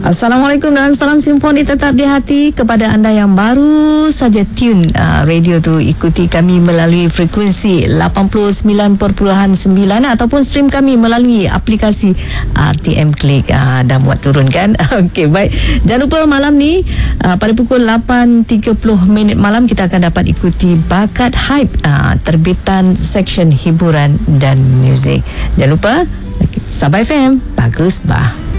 Assalamualaikum dan salam simfoni tetap di hati kepada anda yang baru saja tune radio tu. Ikuti kami melalui frekuensi 89.9 ataupun stream kami melalui aplikasi RTM Klik. Dah buat turun kan? Okey, baik. Jangan lupa malam ni pada pukul 8.30 malam kita akan dapat ikuti Bakat Hype, terbitan seksyen hiburan dan muzik. Jangan lupa Sabah FM, bagus bah.